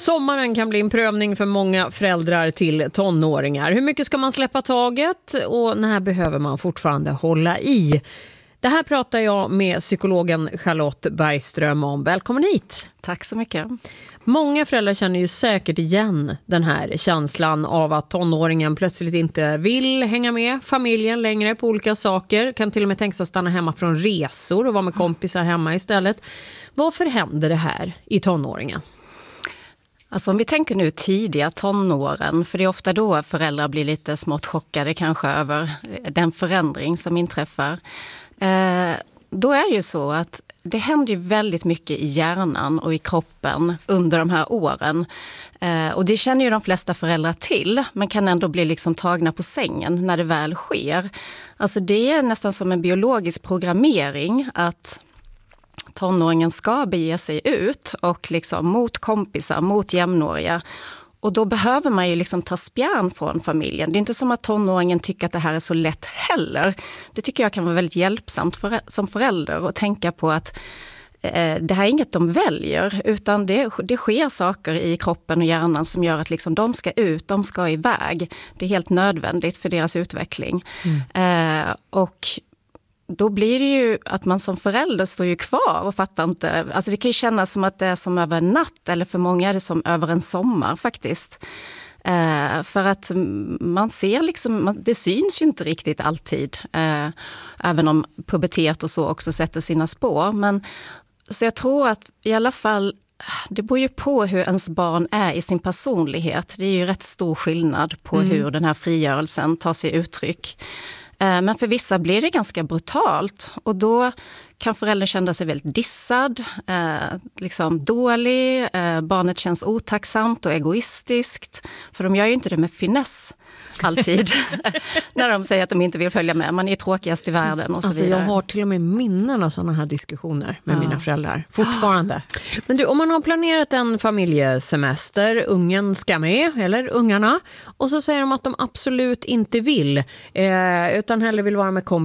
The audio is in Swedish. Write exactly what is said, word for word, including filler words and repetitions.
Sommaren kan bli en prövning för många föräldrar till tonåringar. Hur mycket ska man släppa taget och när behöver man fortfarande hålla i? Det här pratar jag med psykologen Charlotte Bergström om. Välkommen hit! Tack så mycket. Många föräldrar känner ju säkert igen den här känslan av att tonåringen plötsligt inte vill hänga med familjen längre på olika saker. Kan till och med tänka sig att stanna hemma från resor och vara med kompisar hemma istället. Varför händer det här i tonåringen? Alltså om vi tänker nu tidiga tonåren, för det är ofta då föräldrar blir lite smått chockade kanske över den förändring som inträffar. Eh, då är det ju så att det händer ju väldigt mycket i hjärnan och i kroppen under de här åren. Eh, och det känner ju de flesta föräldrar till, men kan ändå bli liksom tagna på sängen när det väl sker. Alltså det är nästan som en biologisk programmering att tonåringen ska bege sig ut och liksom mot kompisar, mot jämnåriga. Och då behöver man ju liksom ta spjärn från familjen. Det är inte som att tonåringen tycker att det här är så lätt heller. Det tycker jag kan vara väldigt hjälpsamt för, som förälder att tänka på att eh, det här är inget de väljer, utan det, det sker saker i kroppen och hjärnan som gör att liksom de ska ut, de ska iväg. Det är helt nödvändigt för deras utveckling. Mm. Eh, och då blir det ju att man som förälder står ju kvar och fattar inte. Alltså det kan ju kännas som att det är som över en natt, eller för många är det som över en sommar faktiskt. Eh, för att man ser liksom, man, det syns ju inte riktigt alltid. Eh, även om pubertet och så också sätter sina spår. Men, så jag tror att i alla fall, det beror ju på hur ens barn är i sin personlighet. Det är ju rätt stor skillnad på mm. hur den här frigörelsen tar sig uttryck. Men för vissa blir det ganska brutalt och då kan föräldern känna sig väldigt dissad, eh, liksom dålig, eh, barnet känns otacksamt och egoistiskt. För de gör ju inte det med finess alltid när de säger att de inte vill följa med. Man är tråkigast i världen och så alltså, vidare. Jag har till och med minnen av sådana här diskussioner med ja. mina föräldrar, fortfarande. Men du, om man har planerat en familjesemester, ungen ska med, eller ungarna, och så säger de att de absolut inte vill, eh, utan hellre vill vara med kompisar.